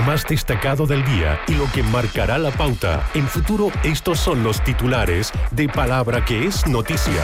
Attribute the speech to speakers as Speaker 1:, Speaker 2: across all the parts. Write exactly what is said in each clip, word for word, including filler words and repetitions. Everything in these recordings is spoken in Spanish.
Speaker 1: Lo más destacado del día y lo que marcará la pauta. En Futuro, estos son los titulares de Palabra que es noticia.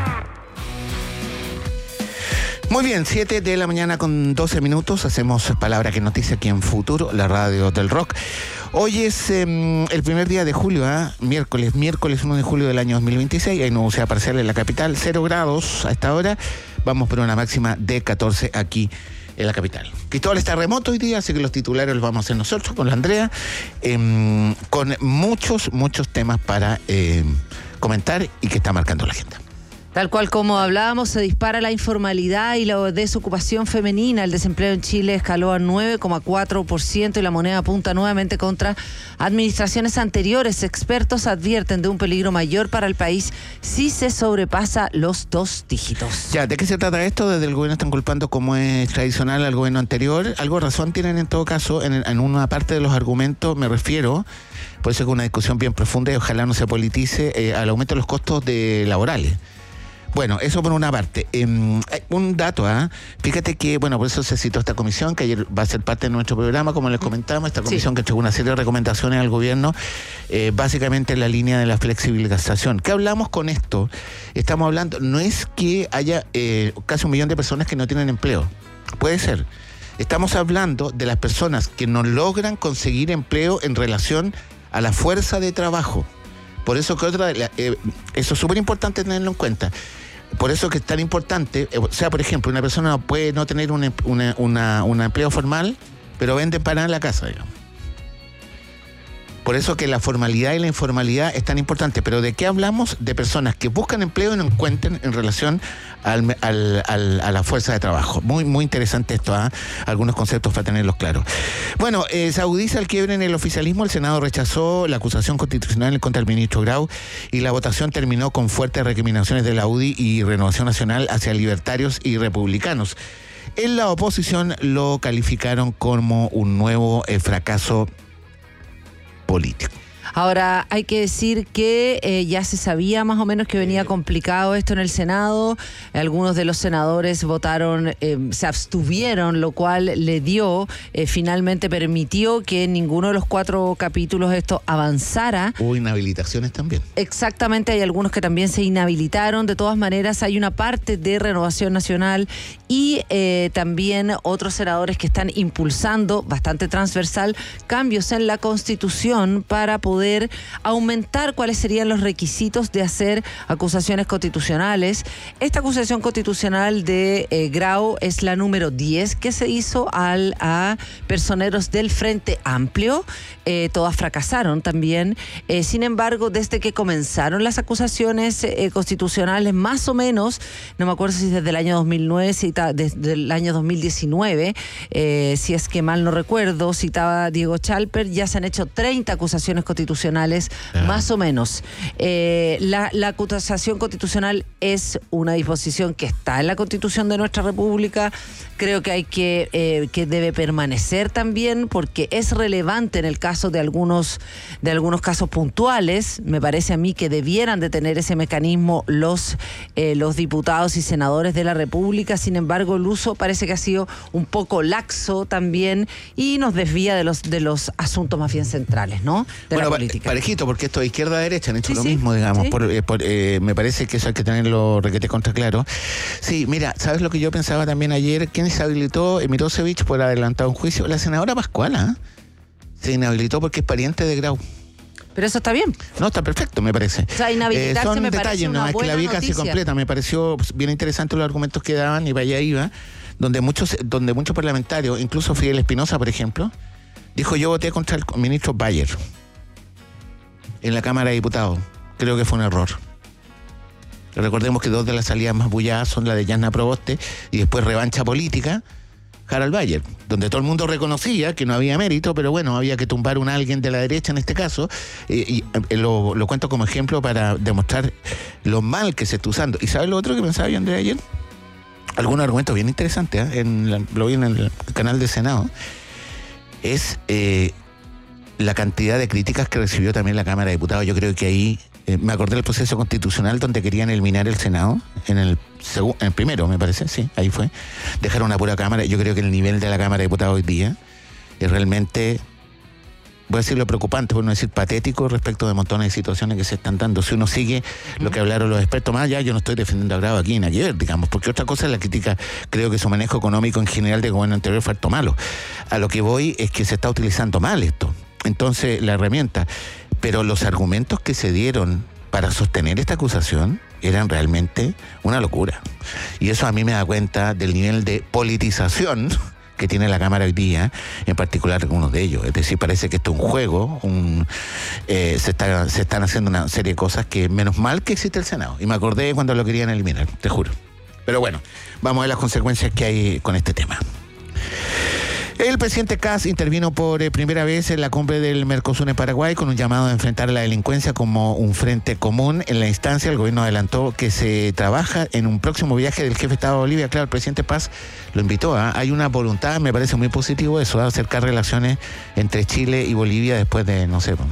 Speaker 2: Muy bien, siete de la mañana con doce minutos. Hacemos Palabra que es noticia aquí en Futuro, la radio del rock. Hoy es eh, el primer día de julio, ¿eh? miércoles, miércoles uno de julio del año dos mil veintiséis. Hay nubosidad parcial en la capital, cero grados a esta hora. Vamos por una máxima de catorce aquí en la capital. Cristóbal está remoto hoy día, así que los titulares los vamos a hacer nosotros con la Andrea, eh, con muchos, muchos temas para eh, comentar y que está marcando la agenda.
Speaker 3: Tal cual como hablábamos, se dispara la informalidad y la desocupación femenina. El desempleo en Chile escaló a nueve coma cuatro por ciento y la moneda apunta nuevamente contra administraciones anteriores. Expertos advierten de un peligro mayor para el país si se sobrepasa los dos dígitos.
Speaker 2: Ya, ¿de qué se trata esto? Desde el gobierno están culpando, como es tradicional, al gobierno anterior. Algo de razón tienen en todo caso, en, en una parte de los argumentos me refiero, por eso es una discusión bien profunda y ojalá no se politice, eh, al aumento de los costos de laborales. Bueno, eso por una parte. Eh, un dato, ¿ah? ¿eh? Fíjate que, bueno, por eso se citó esta comisión, que ayer va a ser parte de nuestro programa, como les comentamos, esta comisión sí. que entregó una serie de recomendaciones al gobierno, eh, básicamente en la línea de la flexibilización. ¿Qué hablamos con esto? Estamos hablando, no es que haya eh, casi un millón de personas que no tienen empleo. Puede ser. Estamos hablando de las personas que no logran conseguir empleo en relación a la fuerza de trabajo. Por eso que otra, eh, eso es súper importante tenerlo en cuenta. Por eso que es tan importante, o sea, por ejemplo, una persona puede no tener un una, una, una empleo formal, pero vende empanadas en la casa, digamos. Por eso que la formalidad y la informalidad es tan importante. Pero ¿de qué hablamos? De personas que buscan empleo y no encuentran en relación al, al, al, a la fuerza de trabajo. Muy, muy interesante esto, ¿eh? Algunos conceptos para tenerlos claros. Bueno, eh, se agudiza el quiebre en el oficialismo. El Senado rechazó la acusación constitucional contra el ministro Grau y la votación terminó con fuertes recriminaciones de la U D I y Renovación Nacional hacia libertarios y republicanos. En la oposición lo calificaron como un nuevo eh, fracaso político.
Speaker 3: Ahora, hay que decir que eh, ya se sabía más o menos que venía complicado esto en el Senado. Algunos de los senadores votaron, eh, se abstuvieron, lo cual le dio, eh, finalmente permitió que en ninguno de los cuatro capítulos esto avanzara.
Speaker 2: Hubo inhabilitaciones también.
Speaker 3: Exactamente, hay algunos que también se inhabilitaron. De todas maneras, hay una parte de Renovación Nacional y eh, también otros senadores que están impulsando, bastante transversal, cambios en la Constitución para poder aumentar cuáles serían los requisitos de hacer acusaciones constitucionales. Esta acusación constitucional de eh, Grau es la número diez que se hizo al, a personeros del Frente Amplio. Eh, todas fracasaron también. Eh, sin embargo, desde que comenzaron las acusaciones eh, constitucionales, más o menos, no me acuerdo si desde el año dos mil nueve, cita, desde el año dos mil diecinueve, eh, si es que mal no recuerdo, citaba Diego Chalper, ya se han hecho treinta acusaciones constitucionales. Ah. Más o menos. Eh, la, la acusación constitucional es una disposición que está en la Constitución de nuestra República. Creo que hay que, eh, que debe permanecer también porque es relevante en el caso de algunos, de algunos casos puntuales. Me parece a mí que debieran de tener ese mecanismo los, eh, los diputados y senadores de la República. Sin embargo, el uso parece que ha sido un poco laxo también y nos desvía de los, de los asuntos más bien centrales, ¿no? De
Speaker 2: bueno,
Speaker 3: la política.
Speaker 2: Parejito, porque esto de izquierda a derecha han hecho
Speaker 3: sí,
Speaker 2: lo
Speaker 3: sí,
Speaker 2: mismo, digamos.
Speaker 3: Sí.
Speaker 2: Por, eh, por, eh, me parece que eso hay que tenerlo requete contra claro. Sí, mira, ¿sabes lo que yo pensaba también ayer? ¿Quién se habilitó? Mirosevic por adelantado un juicio. La senadora Pascuala, ¿eh? Se inhabilitó porque es pariente de Grau.
Speaker 3: Pero eso está bien.
Speaker 2: No, está perfecto, me parece.
Speaker 3: O sea, inhabilitarse
Speaker 2: eh, son
Speaker 3: me
Speaker 2: detalles,
Speaker 3: parece una
Speaker 2: no, es que la vi
Speaker 3: buena
Speaker 2: casi
Speaker 3: noticia.
Speaker 2: completa. Me pareció bien interesante los argumentos que daban y para allá iba, donde muchos, donde muchos parlamentarios, incluso Fidel Espinosa, por ejemplo, dijo: yo voté contra el ministro Bayer en la Cámara de Diputados. Creo que fue un error. Recordemos que dos de las salidas más bulladas son la de Yasna Proboste y después revancha política, Harald Bayer, donde todo el mundo reconocía que no había mérito, pero bueno, había que tumbar a un alguien de la derecha en este caso, eh, y eh, lo, lo cuento como ejemplo para demostrar lo mal que se está usando. ¿Y sabes lo otro que pensaba yo, Andrea, ayer? Algún argumento bien interesante, ¿eh? en la, lo vi en el canal del Senado, es eh, la cantidad de críticas que recibió también la Cámara de Diputados. Yo creo que ahí, eh, me acordé del proceso constitucional donde querían eliminar el Senado, en el, segu- en el primero, me parece, sí, ahí fue, dejar una pura Cámara. Yo creo que el nivel de la Cámara de Diputados hoy día es realmente, voy a decir lo preocupante, por no decir patético, respecto de montones de situaciones que se están dando. Si uno sigue lo que hablaron los expertos, más allá, yo no estoy defendiendo a Bravo aquí, nada que ver, digamos, porque otra cosa es la crítica, creo que su manejo económico en general del gobierno anterior fue harto malo. A lo que voy es que se está utilizando mal esto. Entonces, la herramienta, pero los argumentos que se dieron para sostener esta acusación eran realmente una locura. Y eso a mí me da cuenta del nivel de politización que tiene la Cámara hoy día, en particular algunos de ellos. Es decir, parece que esto es un juego, un, eh, se, está, se están haciendo una serie de cosas que menos mal que existe el Senado. Y me acordé cuando lo querían eliminar, te juro. Pero bueno, vamos a ver las consecuencias que hay con este tema. El presidente Kast intervino por eh, primera vez en la cumbre del Mercosur en Paraguay con un llamado a enfrentar a la delincuencia como un frente común. En la instancia, el gobierno adelantó que se trabaja en un próximo viaje del jefe de Estado de Bolivia. Claro, el presidente Paz lo invitó. ¿eh? Hay una voluntad, me parece muy positivo eso, de acercar relaciones entre Chile y Bolivia después de, no sé,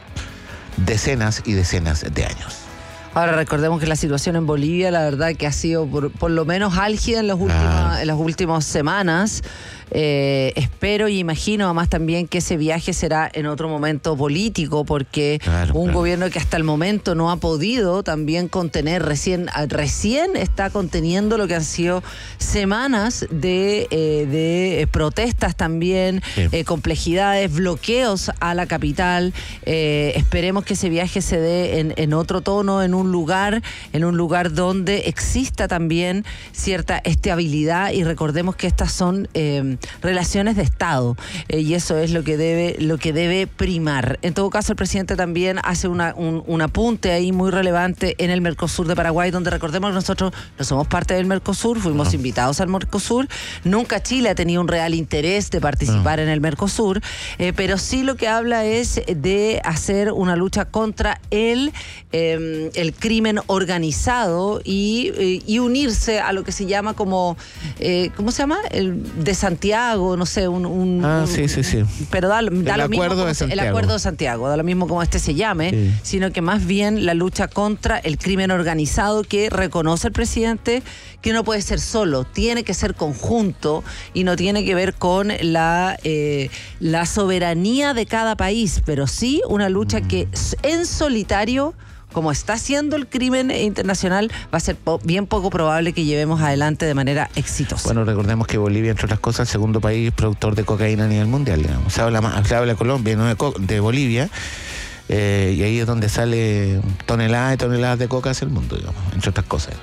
Speaker 2: decenas y decenas de años.
Speaker 3: Ahora recordemos que la situación en Bolivia, la verdad que ha sido por, por lo menos álgida en, los últimos, ah. en las últimas semanas. Eh, espero y imagino además también que ese viaje será en otro momento político, porque claro, un claro. gobierno que hasta el momento no ha podido también contener, recién, recién está conteniendo lo que han sido semanas de, eh, de protestas también, sí. eh, complejidades, bloqueos a la capital. Eh, esperemos que ese viaje se dé en, en otro tono, en un lugar, en un lugar donde exista también cierta estabilidad, y recordemos que estas son eh, relaciones de Estado, eh, y eso es lo que debe lo que debe primar. En todo caso, el presidente también hace una, un, un apunte ahí muy relevante en el Mercosur de Paraguay, donde recordemos que nosotros no somos parte del Mercosur, fuimos no. invitados al Mercosur, nunca Chile ha tenido un real interés de participar no. en el Mercosur, eh, pero sí lo que habla es de hacer una lucha contra el, eh, el crimen organizado y, eh, y unirse a lo que se llama como, eh, ¿cómo se llama? El de Santiago, no sé, un... un
Speaker 2: ah,
Speaker 3: un,
Speaker 2: sí, sí, sí.
Speaker 3: Pero da, da lo mismo como se, el acuerdo de Santiago, da lo mismo como este se llame, sí. sino que más bien la lucha contra el crimen organizado, que reconoce el presidente que no puede ser solo, tiene que ser conjunto y no tiene que ver con la, eh, la soberanía de cada país, pero sí una lucha mm. que en solitario, como está haciendo el crimen internacional, va a ser po- bien poco probable que llevemos adelante de manera exitosa.
Speaker 2: Bueno, recordemos que Bolivia, entre otras cosas, es el segundo país productor de cocaína a nivel mundial, digamos. Se habla, más, se habla de Colombia, no de, co- de Bolivia, eh, y ahí es donde sale toneladas y toneladas de coca hacia el mundo, digamos, entre otras cosas.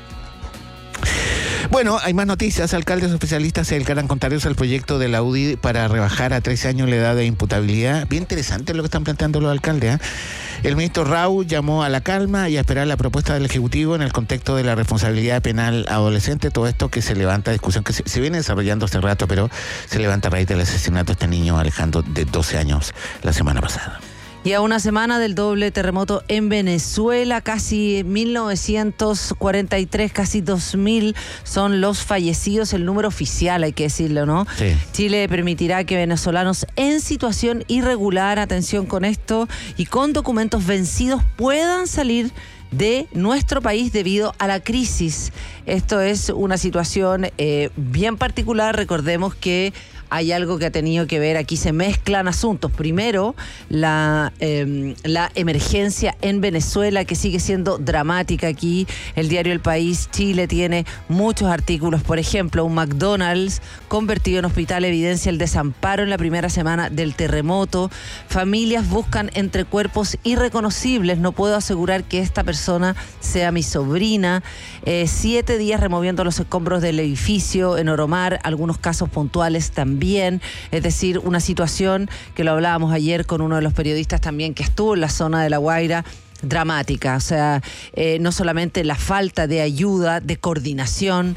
Speaker 2: Bueno, hay más noticias. Alcaldes especialistas se dedicarán con tareas al proyecto de la U D I para rebajar a trece años la edad de imputabilidad. Bien interesante lo que están planteando los alcaldes, ¿eh? El ministro Rau llamó a la calma y a esperar la propuesta del Ejecutivo en el contexto de la responsabilidad penal adolescente. Todo esto que se levanta, discusión que se, se viene desarrollando hace rato, pero se levanta a raíz del asesinato de este niño Alejandro de doce años la semana pasada.
Speaker 3: Y a una semana del doble terremoto en Venezuela, casi mil novecientos cuarenta y tres, casi dos mil son los fallecidos, el número oficial, hay que decirlo, ¿no?
Speaker 2: Sí.
Speaker 3: Chile permitirá que venezolanos en situación irregular, atención con esto, y con documentos vencidos puedan salir de nuestro país debido a la crisis. Esto es una situación eh, bien particular. Recordemos que hay algo que ha tenido que ver, aquí se mezclan asuntos. Primero, la, eh, la emergencia en Venezuela, que sigue siendo dramática aquí. El diario El País Chile tiene muchos artículos. Por ejemplo, un McDonald's convertido en hospital evidencia el desamparo en la primera semana del terremoto. Familias buscan entre cuerpos irreconocibles. No puedo asegurar que esta persona sea mi sobrina. Eh, siete días removiendo los escombros del edificio en Oromar, algunos casos puntuales también. Bien, es decir, una situación que lo hablábamos ayer con uno de los periodistas también que estuvo en la zona de La Guaira, dramática. O sea, eh, no solamente la falta de ayuda, de coordinación,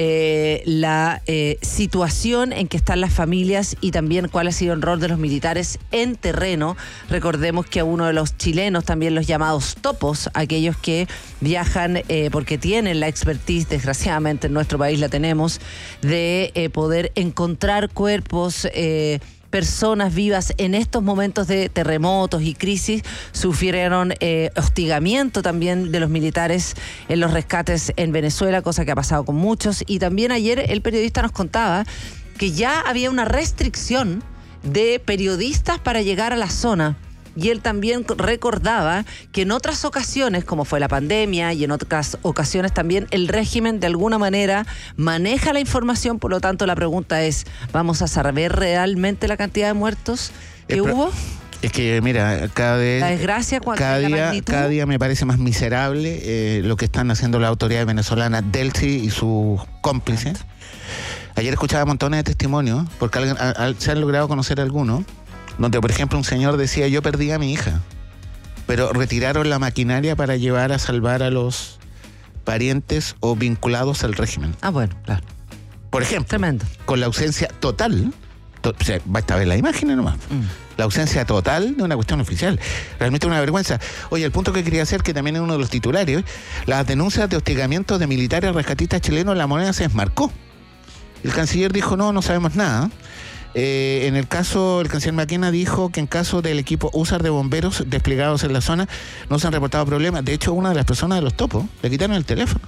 Speaker 3: eh, la eh, situación en que están las familias y también cuál ha sido el rol de los militares en terreno. Recordemos que a uno de los chilenos, también los llamados topos, aquellos que viajan eh, porque tienen la expertise, desgraciadamente en nuestro país la tenemos, de eh, poder encontrar cuerpos, eh, personas vivas en estos momentos de terremotos y crisis, sufrieron eh, hostigamiento también de los militares en los rescates en Venezuela, cosa que ha pasado con muchos. Y también ayer el periodista nos contaba que ya había una restricción de periodistas para llegar a la zona. Y él también recordaba que en otras ocasiones, como fue la pandemia, y en otras ocasiones también, el régimen de alguna manera maneja la información. Por lo tanto, la pregunta es, ¿vamos a saber realmente la cantidad de muertos que
Speaker 2: Eh, pero-
Speaker 3: hubo?
Speaker 2: Es que, mira, cada vez...
Speaker 3: La desgracia, ¿cuál
Speaker 2: cada
Speaker 3: es la
Speaker 2: día,
Speaker 3: magnitud?
Speaker 2: cada día me parece más miserable eh, lo que están haciendo las autoridades venezolanas, Delcy y sus cómplices. Ayer escuchaba montones de testimonios, porque alguien- a- a- se han logrado conocer algunos, donde, por ejemplo, un señor decía, yo perdí a mi hija, pero retiraron la maquinaria para llevar a salvar a los parientes o vinculados al régimen.
Speaker 3: Ah, bueno, claro.
Speaker 2: Por ejemplo,
Speaker 3: Tremendo.
Speaker 2: con la ausencia total, to- o sea, basta ver las imágenes nomás,
Speaker 3: Mm.
Speaker 2: la ausencia total de una cuestión oficial. Realmente una vergüenza. Oye, el punto que quería hacer, que también es uno de los titulares, las denuncias de hostigamiento de militares rescatistas chilenos, la moneda se desmarcó. El canciller dijo, no, no sabemos nada. Eh, en el caso, el canciller Maquena dijo que en caso del equipo U S A R de bomberos desplegados en la zona, no se han reportado problemas. De hecho, una de las personas de los topos le quitaron el teléfono.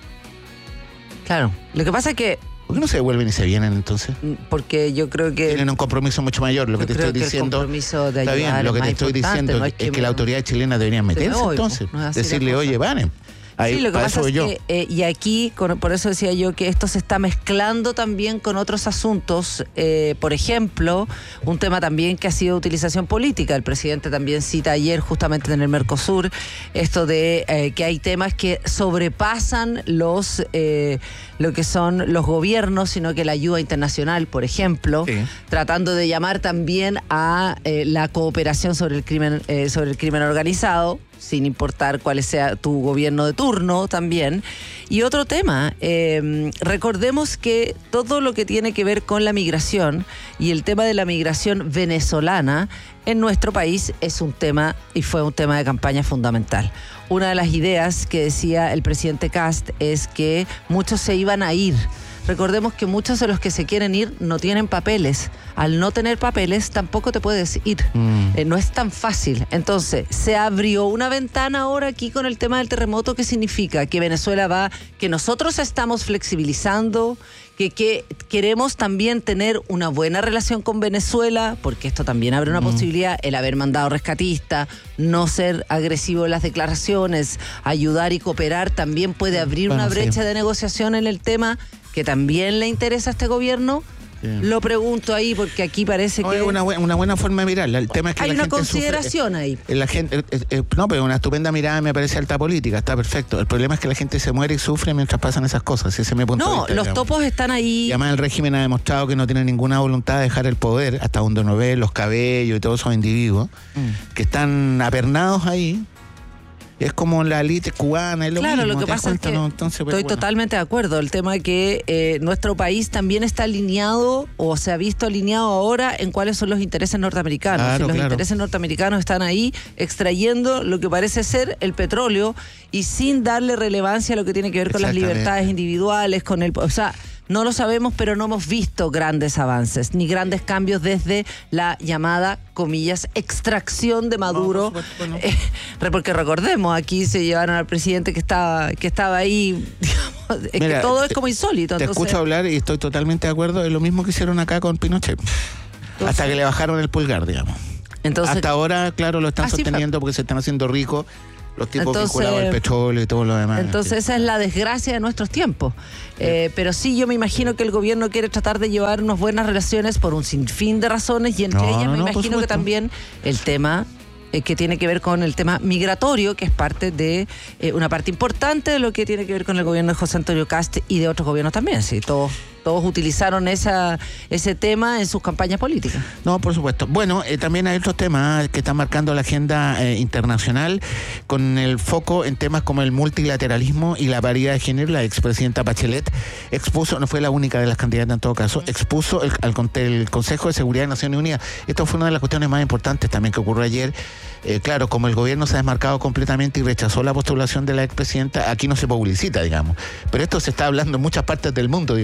Speaker 3: Claro. Lo que pasa es que,
Speaker 2: ¿Por qué no se devuelven y se vienen entonces?
Speaker 3: mm, porque yo creo que...
Speaker 2: Tienen un compromiso mucho mayor. Lo que
Speaker 3: yo
Speaker 2: te
Speaker 3: creo
Speaker 2: estoy
Speaker 3: que el
Speaker 2: diciendo...
Speaker 3: compromiso de
Speaker 2: Está bien,
Speaker 3: ayudar
Speaker 2: lo que
Speaker 3: es
Speaker 2: te
Speaker 3: más
Speaker 2: estoy
Speaker 3: importante,
Speaker 2: diciendo
Speaker 3: no
Speaker 2: es, que
Speaker 3: me-
Speaker 2: las autoridades chilenas deberían
Speaker 3: me
Speaker 2: meterse
Speaker 3: voy,
Speaker 2: entonces.
Speaker 3: pues, no es así la
Speaker 2: Decirle,
Speaker 3: cosa.
Speaker 2: oye, paren. Ahí,
Speaker 3: Sí, lo que
Speaker 2: para
Speaker 3: pasa
Speaker 2: eso
Speaker 3: es
Speaker 2: yo.
Speaker 3: que, eh, y aquí, con- por eso decía yo que esto se está mezclando también con otros asuntos. Eh, por ejemplo, un tema también que ha sido utilización política. El presidente también cita ayer, justamente en el Mercosur, esto de eh, que hay temas que sobrepasan los eh, lo que son los gobiernos, sino que la ayuda internacional, por ejemplo,
Speaker 2: Sí.
Speaker 3: tratando de llamar también a eh, la cooperación sobre el crimen, eh, sobre el crimen organizado, sin importar cuál sea tu gobierno de turno también. Y otro tema, eh, recordemos que todo lo que tiene que ver con la migración y el tema de la migración venezolana en nuestro país es un tema y fue un tema de campaña fundamental. Una de las ideas que decía el presidente Kast es que muchos se iban a ir. Recordemos que muchos de los que se quieren ir no tienen papeles. Al no tener papeles tampoco te puedes ir.
Speaker 2: Mm.
Speaker 3: Eh, no es tan fácil. Entonces, se abrió una ventana ahora aquí con el tema del terremoto. ¿Qué significa? Que Venezuela va, que nosotros estamos flexibilizando, que, que queremos también tener una buena relación con Venezuela, porque esto también abre una
Speaker 2: Mm.
Speaker 3: posibilidad, el haber mandado rescatistas, no ser agresivo en las declaraciones, ayudar y cooperar, también puede abrir
Speaker 2: Bueno,
Speaker 3: una
Speaker 2: sí.
Speaker 3: brecha de negociación en el tema que también le interesa a este gobierno.
Speaker 2: Sí.
Speaker 3: Lo pregunto ahí porque aquí parece
Speaker 2: No,
Speaker 3: que
Speaker 2: es una, bue- una buena forma de mirarla. El tema es que
Speaker 3: hay
Speaker 2: la
Speaker 3: una
Speaker 2: gente
Speaker 3: consideración
Speaker 2: sufre,
Speaker 3: ahí.
Speaker 2: eh, la gente, eh, eh, no, pero una estupenda mirada me parece alta política, está perfecto. El problema es que la gente se muere y sufre mientras pasan esas cosas. Ese es mi punto de
Speaker 3: No,
Speaker 2: vista,
Speaker 3: los
Speaker 2: digamos.
Speaker 3: topos están
Speaker 2: Y
Speaker 3: ahí.
Speaker 2: además el régimen ha demostrado que no tiene ninguna voluntad de dejar el poder, hasta donde uno ve los cabellos y todos esos individuos
Speaker 3: Mm.
Speaker 2: que están apernados ahí. Es como la élite cubana, es lo
Speaker 3: Claro,
Speaker 2: mismo,
Speaker 3: lo que
Speaker 2: ¿te das
Speaker 3: pasa es
Speaker 2: cuenta?
Speaker 3: que
Speaker 2: No, entonces, pero
Speaker 3: estoy
Speaker 2: bueno.
Speaker 3: totalmente de acuerdo. El tema es que eh, nuestro país también está alineado o se ha visto alineado ahora en cuáles son los intereses norteamericanos.
Speaker 2: Claro,
Speaker 3: y los
Speaker 2: claro.
Speaker 3: intereses norteamericanos están ahí extrayendo lo que parece ser el petróleo y sin darle relevancia a lo que tiene que ver con las
Speaker 2: Exactamente.
Speaker 3: libertades individuales, con el, o sea, no lo sabemos, pero no hemos visto grandes avances ni grandes cambios desde la llamada, comillas, extracción de Maduro.
Speaker 2: por supuesto, no.
Speaker 3: Eh, re- porque recordemos, aquí se llevaron al presidente que estaba, que estaba ahí, digamos, es
Speaker 2: Mira,
Speaker 3: que todo es
Speaker 2: te-
Speaker 3: como insólito.
Speaker 2: Te
Speaker 3: entonces,
Speaker 2: escucho hablar y estoy totalmente de acuerdo. Es lo mismo que hicieron acá con Pinochet. Hasta que le bajaron el pulgar, digamos.
Speaker 3: entonces
Speaker 2: Hasta ahora, claro, lo están
Speaker 3: Así fue.
Speaker 2: sosteniendo porque se están haciendo ricos los tipos
Speaker 3: Entonces-
Speaker 2: vinculados al petróleo y todo lo demás.
Speaker 3: Entonces esa es la desgracia de nuestros tiempos. Eh, pero sí, yo me imagino que el gobierno quiere tratar de llevar unas buenas relaciones por un sinfín de razones y entre
Speaker 2: No,
Speaker 3: ellas
Speaker 2: no,
Speaker 3: me
Speaker 2: no, por
Speaker 3: imagino que
Speaker 2: supuesto.
Speaker 3: también el tema eh, que tiene que ver con el tema migratorio, que es parte de eh, una parte importante de lo que tiene que ver con el gobierno de José Antonio Kast y de otros gobiernos también. Sí, todos, todos utilizaron esa, ese tema en sus campañas políticas.
Speaker 2: No, por supuesto. Bueno, eh, también hay otros temas que están marcando la agenda eh, internacional con el foco en temas como el multilateralismo y la paridad de género. La expresidenta Bachelet expuso, no fue la única de las candidatas en todo caso, expuso el, al con- el Consejo de Seguridad de Naciones Unidas. Esto fue una de las cuestiones más importantes también que ocurrió ayer. Eh, claro, como el gobierno se ha desmarcado completamente y rechazó la postulación de la expresidenta, aquí no se publicita, digamos. Pero esto se está hablando en muchas partes del mundo, digamos, diferentes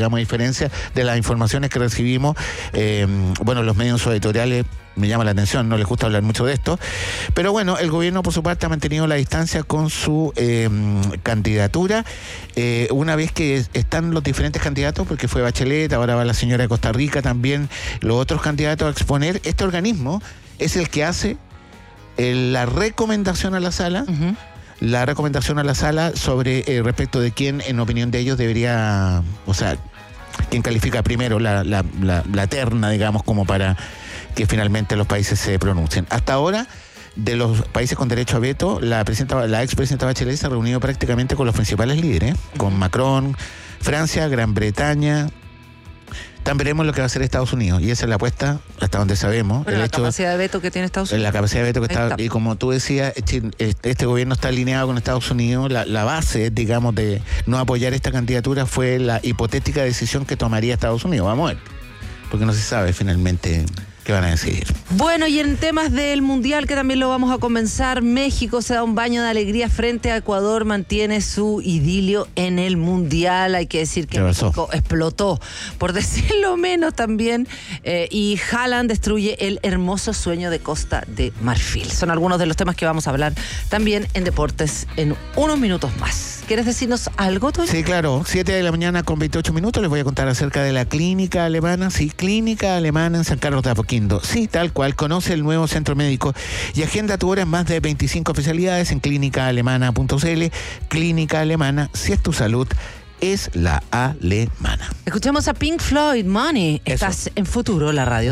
Speaker 2: diferencia de las informaciones que recibimos, eh, bueno, los medios editoriales me llama la atención, no les gusta hablar mucho de esto, pero bueno, el gobierno por su parte ha mantenido la distancia con su eh, candidatura, eh, una vez que están los diferentes candidatos, porque fue Bachelet, ahora va la señora de Costa Rica también, los otros candidatos a exponer, este organismo es el que hace eh, la recomendación a la sala, uh-huh. la recomendación a la sala sobre eh, respecto de quién, en opinión de ellos, debería, o sea, quién califica primero la, la, la, la terna, digamos, como para que finalmente los países se pronuncien. Hasta ahora, de los países con derecho a veto, la presidenta, la expresidenta Bachelet se ha reunido prácticamente con los principales líderes, con Macron, Francia, Gran Bretaña. También veremos lo que va a hacer Estados Unidos, y esa es la apuesta, hasta donde sabemos.
Speaker 3: Bueno,
Speaker 2: el
Speaker 3: la
Speaker 2: hecho,
Speaker 3: capacidad de veto que tiene Estados Unidos.
Speaker 2: La capacidad de veto que está,
Speaker 3: está,
Speaker 2: y como tú decías, este gobierno está alineado con Estados Unidos. La, la base, digamos, de no apoyar esta candidatura fue la hipotética decisión que tomaría Estados Unidos. Vamos a ver, porque no se sabe finalmente ¿qué van a decidir?
Speaker 3: Bueno, y en temas del Mundial, que también lo vamos a comenzar, México se da un baño de alegría frente a Ecuador, mantiene su idilio en el Mundial. Hay que decir que México explotó, por decirlo menos también, eh, y Haaland destruye el hermoso sueño de Costa de Marfil. Son algunos de los temas que vamos a hablar también en Deportes en unos minutos más. ¿Quieres decirnos algo, Toño?
Speaker 2: Sí, claro. siete de la mañana con veintiocho minutos les voy a contar acerca de la clínica alemana. Sí, clínica alemana en San Carlos de Apoquindo. Sí, tal cual. Conoce el nuevo centro médico y agenda tu hora en más de veinticinco especialidades en clínica alemana punto c l. Clínica Alemana, si es tu salud, es la alemana.
Speaker 3: Escuchamos a Pink Floyd, Money.
Speaker 2: Eso.
Speaker 3: Estás en Futuro, la radio.